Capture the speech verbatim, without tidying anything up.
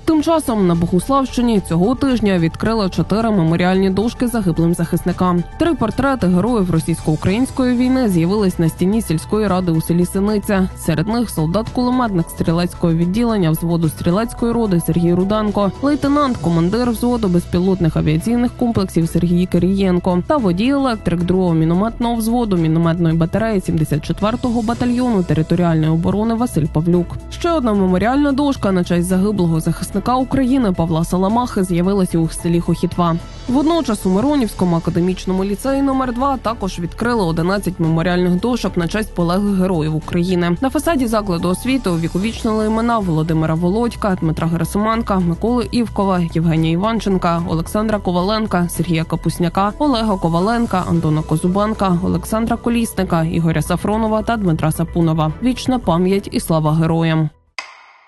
Тим часом на Богуславщині цього тижня відкрили чотири меморіальні дошки загиблим захисникам. Три портрети героїв російсько-української війни з'явились на стіні сільської ради у селі Синиця. Серед них солдат-кулеметник стрілецького відділення взводу стрілецької роди Сергій Руденко, лейтенант, командир взводу безпілотних авіаційних комплексів Сергій Кирієнко та водій-електрик другого мінометного взводу мінометної батареї сімдесят четвертого батальйону територіальної оборони Василь Павлюк. Ще одна меморіальна дошка на честь загиблого захисника України Павла Саламахи з'явилася у селі Хохітва. Водночас у Миронівському академічному ліцеї номер два також відкрили одинадцять меморіальних дошок на честь полеглих героїв України. На фасаді закладу освіти увіковічнили імена Володимира Володька, Дмитра Герасименка, Миколи Івкова, Євгенія Іванченка, Олександра Коваленка, Сергія Капусняка, Олега Коваленка, Антона Козубенка, Олександра Колісника, Ігоря Сафронова та Дмитра Сапунова. Вічна пам'ять і слава героям!